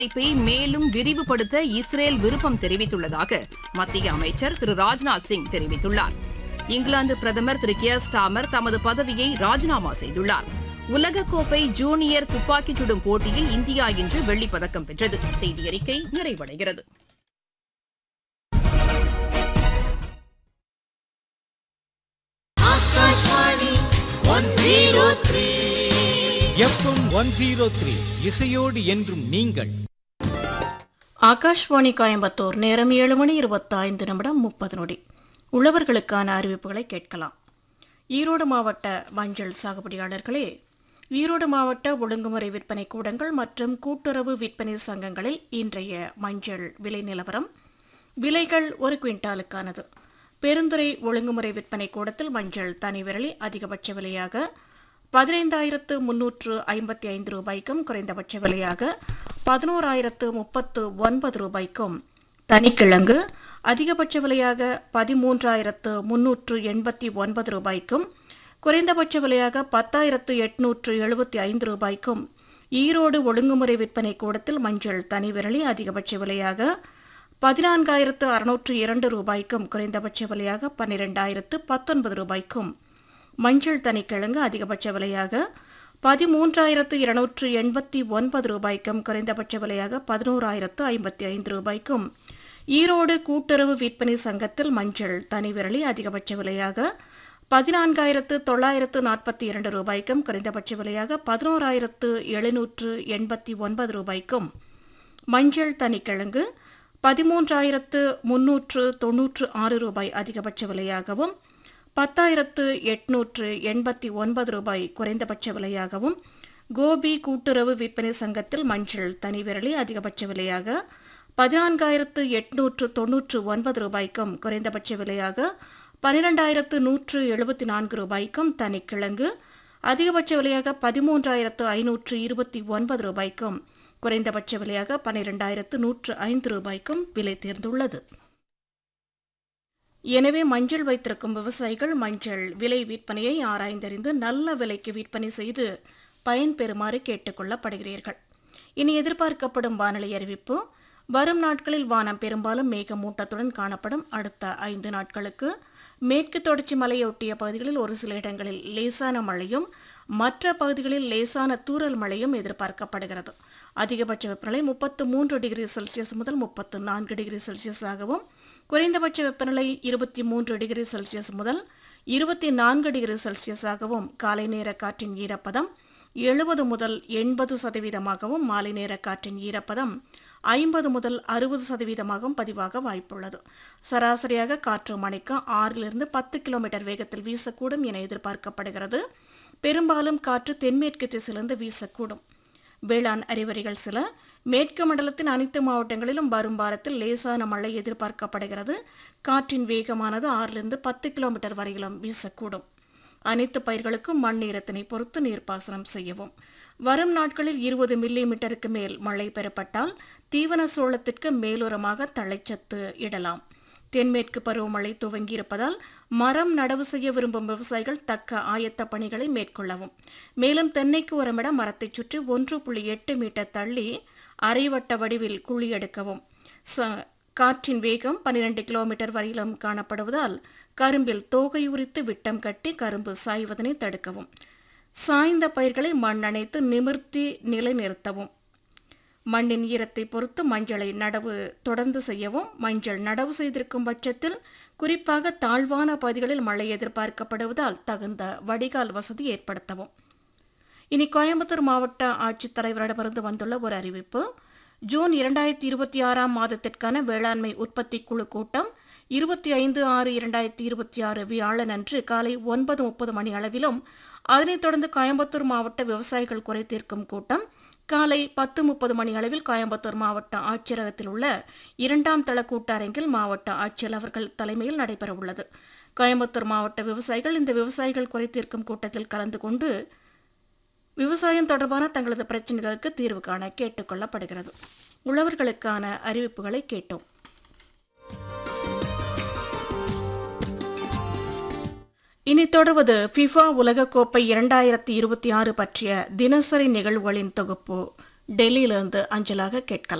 அமைப்பை மேலும் விரிவுபடுத்த இஸ்ரேல் விருப்பம் தெரிவித்துள்ளதாக மத்திய அமைச்சர் திரு ராஜ்நாத் சிங் தெரிவித்துள்ளார். இங்கிலாந்து பிரதமர் திரு கியர் ஸ்டாமர் தமது பதவியை ராஜினாமா செய்துள்ளார். உலகக்கோப்பை ஜூனியர் துப்பாக்கிச் சுடும் போட்டியில் இந்தியா இன்று வெள்ளிப் பதக்கம் வென்றது. செய்தியறிக்கை நிறைவடைகிறது. எஃப்எம் 103 இசையோடு என்றும் நீங்கள். ஆகாஷ்வாணி கோயம்புத்தூர். நேரம் 7:25 உழவர்களுக்கான அறிவிப்புகளை கேட்கலாம். ஈரோடு மாவட்ட மஞ்சள் சாகுபடியாளர்களே, ஈரோடு மாவட்ட ஒழுங்குமுறை விற்பனை கூடங்கள் மற்றும் கூட்டுறவு விற்பனை சங்கங்களில் இன்றைய மஞ்சள் விலை நிலவரம். விலைகள் 1 குவிண்டாலுக்கானது. பெருந்துறை ஒழுங்குமுறை விற்பனை கூடத்தில் மஞ்சள் தனி விரலி அதிகபட்ச விலையாக 15,355 ரூபாய்க்கும் குறைந்தபட்ச விலையாக 11,039 ரூபாய்க்கும், தனிக்கிழங்கு அதிகபட்ச விலையாக 13,389 ரூபாய்க்கும் குறைந்தபட்ச விலையாக 10,875 ரூபாய்க்கும், ஈரோடு ஒழுங்குமுறை விற்பனை கூடத்தில் மஞ்சள் தனி விரலி அதிகபட்ச விலையாக 14,602 ரூபாய்க்கும் குறைந்தபட்ச விலையாக 12,019 ரூபாய்க்கும், மஞ்சள் தனிக்கிழங்கு அதிகபட்ச விலையாக 13,289 ரூபாய்க்கும் குறைந்தபட்ச விலையாக 11,055 ரூபாய்க்கும், ஈரோடு கூட்டுறவு விற்பனை சங்கத்தில் மஞ்சள் தனி விரலி அதிகபட்ச விலையாக 14,942 ரூபாய்க்கும் குறைந்தபட்ச விலையாக 11,789 ரூபாய்க்கும், மஞ்சள் தனிக்கிழங்கு 13,396 ரூபாய் அதிகபட்ச விலையாகவும் 10,889 ரூபாய் குறைந்தபட்ச விலையாகவும், கோபி கூட்டுறவு விற்பனை சங்கத்தில் மஞ்சள் தனி விரலி அதிகபட்ச விலையாக 14,899 ரூபாய்க்கும் குறைந்தபட்ச விலையாக 12,174 ரூபாய்க்கும், தனிக்கிழங்கு அதிகபட்ச விலையாக 13,529 ரூபாய்க்கும் குறைந்தபட்ச விலையாக 12,105 ரூபாய்க்கும் விலை தேர்ந்துள்ளது. எனவே மஞ்சள் வைத்திருக்கும் விவசாயிகள் மஞ்சள் விலை விற்பனையை ஆராய்ந்தறிந்து நல்ல விலைக்கு விற்பனை செய்து பயன்பெறுமாறு கேட்டுக்கொள்ளப்படுகிறீர்கள். இனி எதிர்பார்க்கப்படும் வானிலை அறிவிப்பு. வரும் நாட்களில் வானம் பெரும்பாலும் மேகமூட்டத்துடன் காணப்படும். அடுத்த 5 நாட்களுக்கு மேற்கு தொடர்ச்சி மலையொட்டிய பகுதிகளில் ஒரு சில இடங்களில் லேசான மழையும் மற்ற பகுதிகளில் லேசான தூறல் மழையும் எதிர்பார்க்கப்படுகிறது. அதிகபட்ச வெப்பநிலை 33 டிகிரி செல்சியஸ் முதல் 34 டிகிரி செல்சியஸாகவும், குறைந்தபட்ச வெப்பநிலை 23 டிகிரி செல்சியஸ் முதல் 24 டிகிரி செல்சியஸாகவும், காலை நேர காற்றின் ஈரப்பதம் 70 முதல் 80%, மாலை நேர காற்றின் ஈரப்பதம் 50 முதல் 60% பதிவாக வாய்ப்புள்ளது. சராசரியாக காற்று மணிக்கு 6 to 10 கிலோமீட்டர் வேகத்தில் வீசக்கூடும் என எதிர்பார்க்கப்படுகிறது. பெரும்பாலும் காற்று தென்மேற்கு திசையிலிருந்து வீசக்கூடும். வேளாண் அறிவுரைகள் சில. மேற்கு மண்டலத்தின் அனைத்து மாவட்டங்களிலும் வரும் வாரத்தில் லேசான மழை எதிர்பார்க்கப்படுகிறது. காற்றின் வேகமானது 6 to 10 கிலோமீட்டர் வரையிலும் வீசக்கூடும். அனைத்து பயிர்களுக்கும் மண் ஈரத்தினை பொறுத்து நீர்ப்பாசனம் செய்யவும். வரும் நாட்களில் 20 மில்லிமீட்டருக்கு மேல் மழை பெறப்பட்டால் தீவன சோளத்திற்கு மேலுரமாக தழைச்சத்து இடலாம். தென்மேற்கு பருவமழை துவங்கியிருப்பதால் மரம் நடவு செய்ய விரும்பும் விவசாயிகள் தக்க ஆயத்த பணிகளை மேற்கொள்ளவும். மேலும் தென்னைக்கு உரமிட மரத்தை சுற்றி 1.8 மீட்டர் தள்ளி அரைவட்ட வடிவில் குழி எடுக்கவும். காற்றின் வேகம் 12 கிலோமீட்டர் வரையிலும் காணப்படுவதால் கரும்பில் தோகை உரித்து விட்டம் கட்டி கரும்பு சாய்வதனை தடுக்கவும். சாய்ந்த பயிர்களை மண் அணைத்து நிமிர்த்தி நிலைநிறுத்தவும். மண்ணின் ஈரத்தை பொறுத்து மஞ்சளை நடவு தொடர்ந்து செய்யவும். மஞ்சள் நடவு செய்திருக்கும் பட்சத்தில் குறிப்பாக தாழ்வான பகுதிகளில் மழை எதிர்பார்க்கப்படுவதால் தகுந்த வடிகால் வசதி ஏற்படுத்தவும். இனி கோயம்புத்தூர் மாவட்ட ஆட்சித்தலைவரிடமிருந்து வந்துள்ள ஒரு அறிவிப்பு. ஜூன் 2026 மாதத்திற்கான வேளாண்மை உற்பத்தி குழு கூட்டம் 25/6/2026 வியாழன் அன்று காலை 9:30 மணி அளவிலும், அதனைத் தொடர்ந்து கோயம்புத்தூர் மாவட்ட விவசாயிகள் குறை தீர்க்கும் கூட்டம் காலை 10:30 மணி அளவில் கோயம்புத்தூர் மாவட்ட ஆட்சியரகத்தில் உள்ள 2ஆம் தள கூட்டரங்கில் மாவட்ட ஆட்சியர் அவர்கள் தலைமையில் நடைபெறவுள்ளது. கோயம்புத்தூர் மாவட்ட விவசாயிகள் இந்த விவசாயிகள் குறை தீர்க்கும் கூட்டத்தில் கலந்து கொண்டு விவசாயம் தொடர்பான தங்களது பிரச்சினைகளுக்கு தீர்வு காண கேட்டுக்கொள்ளப்படுகிறது. உழவர்களுக்கான அறிவிப்புகளை கேட்டோம். இனி தொடர்வது ஃபிஃபா உலகக்கோப்பை 2026 பற்றிய தினசரி நிகழ்வுகளின் தொகுப்பு. டெல்லியிலிருந்து அஞ்சலாக கேட்கலாம்.